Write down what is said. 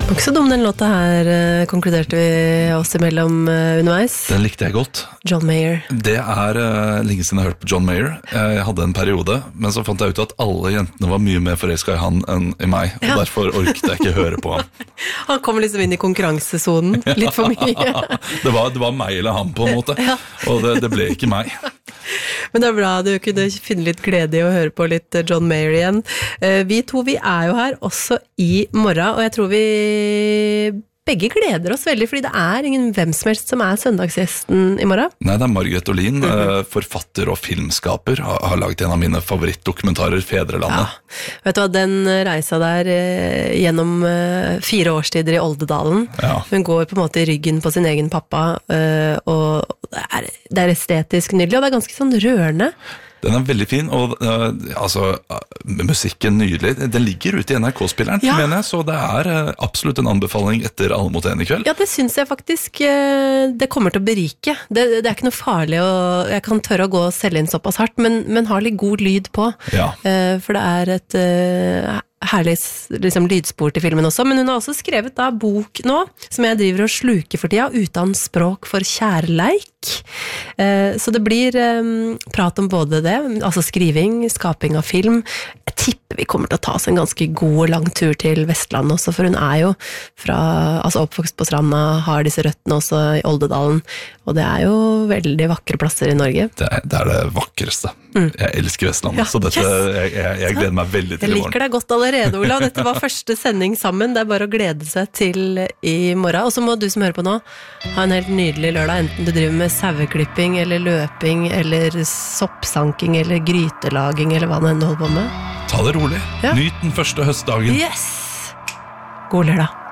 Det var ikke så dum den låta her, konkluderte vi oss imellom underveis. Den likte jeg godt. John Mayer. Det lenge siden jeg har hørt på John Mayer. Jeg hadde en periode, men så fant jeg ut at alle jentene var mye mer forelsket i han enn i meg, og derfor orket jeg ikke høre på han. Han kom liksom inn i konkurransesonen, litt for mye. det var meg eller han på en måte, og det ble ikke meg. Men det bra, du kunne finne litt glede i å høre på litt John Mayer igjen. Vi to, vi jo her også i morgen, og jeg tror vi begge gleder oss veldig, fordi det ingen hvem som helst som søndagsgjesten i morgen. Nei, det Margaret Olin, forfatter og filmskaper, har laget en av mine favorittdokumentarer, Fedrelandet. Ja. Vet du hva, den reisa der gjennom 4 årstider i Oldedalen, hun går på en måte i ryggen på sin egen pappa, og det estetisk nydelig, og det ganske sånn rørende. Den veldig fin, og musikken nydelig. Den ligger ute i NRK-spilleren, mener jeg, så det absolutt en anbefaling etter Alle mot en i kveld. Ja, det synes jeg faktisk det kommer til å berike. Det ikke noe farlig, og jeg kan tørre å gå og selge inn såpass hardt, men har litt god lyd på. Ja. For det et herlig liksom, lydspor til filmen også, men hun har også skrevet da bok nå, som jeg driver og sluker for tida, Utan språk for kjærleik. Så det blir prat om både det, altså skriving, skaping av film. Jeg tipper vi kommer til å ta oss en ganske god og lang tur til Vestland også, for hun jo oppvokst på stranda, har disse røttene også i Oldedalen, og det jo veldig vakre plasser i Norge. Det det vakreste. Jeg elsker Vestlandet, så dette, jeg gleder meg veldig til i morgen. Jeg liker deg godt allerede, Olav. Dette var første sending sammen. Det bare å glede seg til i morgen. Og så må du som hører på nå, ha en helt nydelig lørdag, enten du driver med saueklipping, eller løping, eller soppsanking, eller grytelaging, eller hva du holder på med. Ta det rolig. Nyt den første høstdagen. Yes! God lørdag.